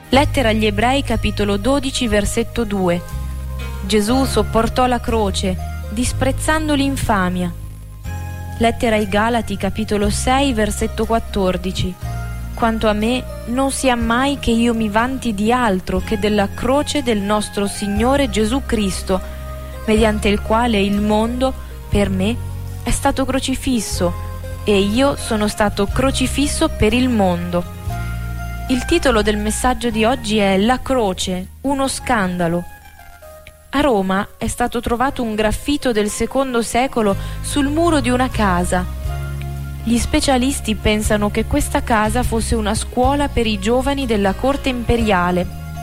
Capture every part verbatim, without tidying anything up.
Lettera agli Ebrei, capitolo dodici, versetto due. Gesù sopportò la croce, disprezzando l'infamia. Lettera ai Galati, capitolo sei, versetto quattordici. Quanto a me, non sia mai che io mi vanti di altro che della croce del nostro Signore Gesù Cristo, mediante il quale il mondo, per me, è stato crocifisso, e io sono stato crocifisso per il mondo. Il titolo del messaggio di oggi è La croce, uno scandalo. A Roma è stato trovato un graffito del secondo secolo sul muro di una casa. Gli specialisti pensano che questa casa fosse una scuola per i giovani della corte imperiale.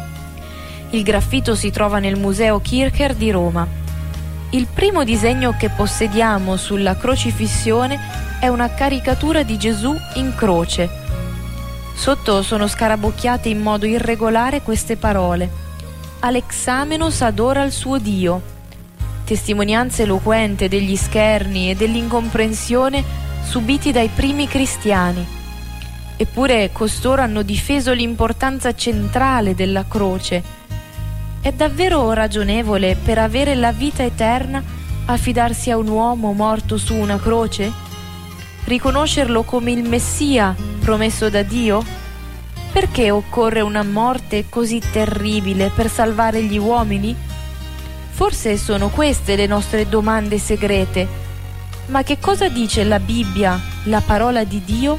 Il graffito si trova nel Museo Kircher di Roma. Il primo disegno che possediamo sulla crocifissione è una caricatura di Gesù in croce. Sotto sono scarabocchiate in modo irregolare queste parole: Alexamenos adora il suo Dio. Testimonianza eloquente degli scherni e dell'incomprensione subiti dai primi cristiani. Eppure costoro hanno difeso l'importanza centrale della croce. È davvero ragionevole, per avere la vita eterna, affidarsi a un uomo morto su una croce? Riconoscerlo come il Messia promesso da Dio? Perché occorre una morte così terribile per salvare gli uomini? Forse sono queste le nostre domande segrete. Ma che cosa dice la Bibbia, la parola di Dio?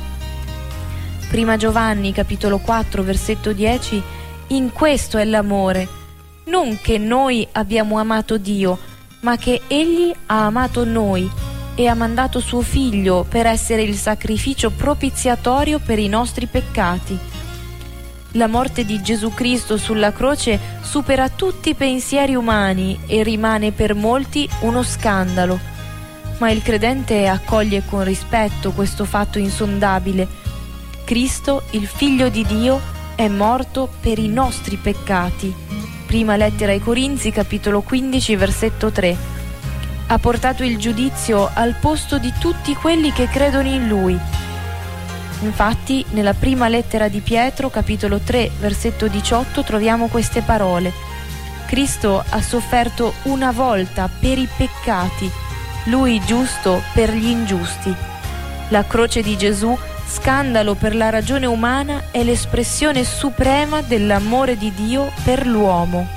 Prima Giovanni, capitolo quattro, versetto dieci: in questo è l'amore, non che noi abbiamo amato Dio, ma che Egli ha amato noi e ha mandato suo Figlio per essere il sacrificio propiziatorio per i nostri peccati. La morte di Gesù Cristo sulla croce supera tutti i pensieri umani e rimane per molti uno scandalo. Ma il credente accoglie con rispetto questo fatto insondabile. Cristo, il Figlio di Dio, è morto per i nostri peccati. Prima lettera ai Corinzi, capitolo quindici, versetto tre. Ha portato il giudizio al posto di tutti quelli che credono in Lui. Infatti, nella prima lettera di Pietro, capitolo tre, versetto diciotto, troviamo queste parole: Cristo ha sofferto una volta per i peccati, Lui giusto per gli ingiusti. La croce di Gesù, scandalo per la ragione umana, è l'espressione suprema dell'amore di Dio per l'uomo.